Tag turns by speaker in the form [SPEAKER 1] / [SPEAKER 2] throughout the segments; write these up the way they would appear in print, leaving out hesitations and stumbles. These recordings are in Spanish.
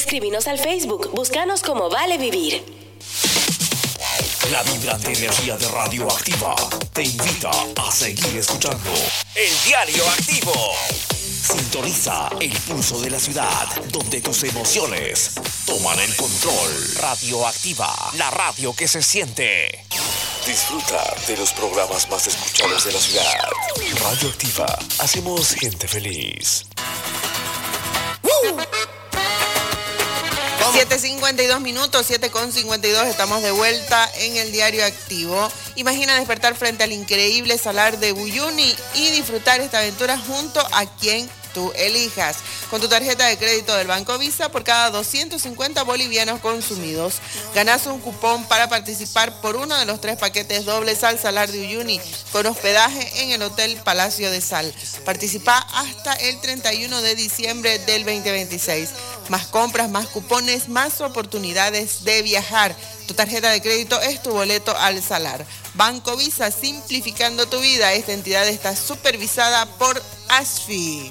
[SPEAKER 1] Escríbenos al Facebook, búscanos como Vale Vivir.
[SPEAKER 2] La vibrante energía de Radioactiva te invita a seguir escuchando El Diario Activo. Sintoniza el pulso de la ciudad, donde tus emociones toman el control. Radioactiva, la radio que se siente. Disfruta de los programas más escuchados de la ciudad. Radioactiva, hacemos gente feliz.
[SPEAKER 3] 7:52 minutos, 7:52, estamos de vuelta en el Diario Activo. Imagina despertar frente al increíble Salar de Uyuni y disfrutar esta aventura junto a quien tú elijas. Con tu tarjeta de crédito del Banco Visa, por cada 250 bolivianos consumidos, ganas un cupón para participar por uno de los 3 paquetes dobles al Salar de Uyuni, con hospedaje en el Hotel Palacio de Sal. Participa hasta el 31 de diciembre del 2026. Más compras, más cupones, más oportunidades de viajar. Tu tarjeta de crédito es tu boleto al Salar. Banco Visa, simplificando tu vida. Esta entidad está supervisada por ASFI.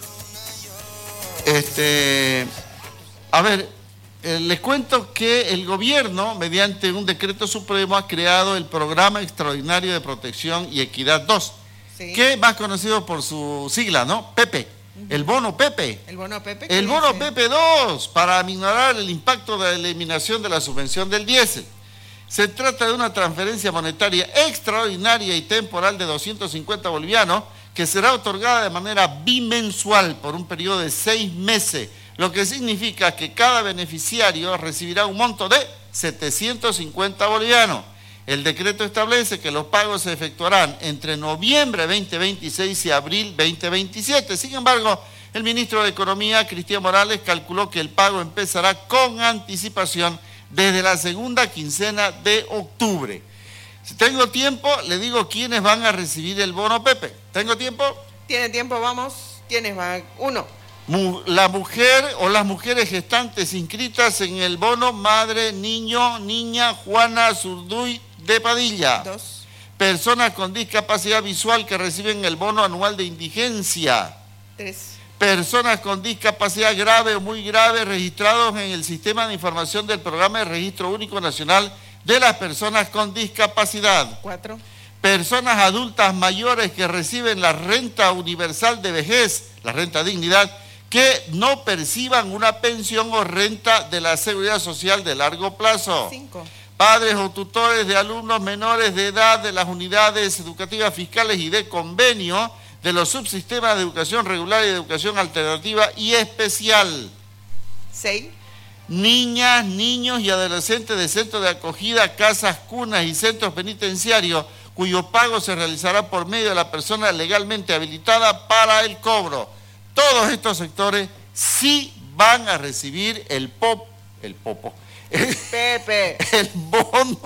[SPEAKER 4] Les cuento que el gobierno, mediante un decreto supremo, ha creado el Programa Extraordinario de Protección y Equidad 2, sí, que es más conocido por su sigla, ¿no? Pepe. El bono Pepe.
[SPEAKER 3] El bono Pepe.
[SPEAKER 4] El bono Pepe 2, para aminorar el impacto de la eliminación de la subvención del diésel. Se trata de una transferencia monetaria extraordinaria y temporal de 250 bolivianos, que será otorgada de manera bimensual por un periodo de 6 meses, lo que significa que cada beneficiario recibirá un monto de 750 bolivianos. El decreto establece que los pagos se efectuarán entre noviembre 2026 y abril 2027. Sin embargo, el ministro de Economía, Cristian Morales, calculó que el pago empezará con anticipación desde la segunda quincena de octubre. Si tengo tiempo, le digo quiénes van a recibir el bono Pepe. ¿Tengo tiempo?
[SPEAKER 3] Tiene tiempo, vamos. ¿Quiénes van? 1.
[SPEAKER 4] La mujer o las mujeres gestantes inscritas en el bono Madre, Niño, Niña, Juana Zurduy de Padilla.
[SPEAKER 3] 2.
[SPEAKER 4] Personas con discapacidad visual que reciben el bono anual de indigencia.
[SPEAKER 3] 3.
[SPEAKER 4] Personas con discapacidad grave o muy grave registrados en el Sistema de Información del Programa de Registro Único Nacional de las Personas con Discapacidad.
[SPEAKER 3] 4.
[SPEAKER 4] Personas adultas mayores que reciben la renta universal de vejez, la renta dignidad, que no perciban una pensión o renta de la Seguridad Social de largo plazo.
[SPEAKER 3] 5.
[SPEAKER 4] Padres o tutores de alumnos menores de edad de las unidades educativas fiscales y de convenio de los subsistemas de educación regular y de educación alternativa y especial.
[SPEAKER 3] 6.
[SPEAKER 4] Niñas, niños y adolescentes de centros de acogida, casas, cunas y centros penitenciarios, cuyo pago se realizará por medio de la persona legalmente habilitada para el cobro. Todos estos sectores sí van a recibir el bono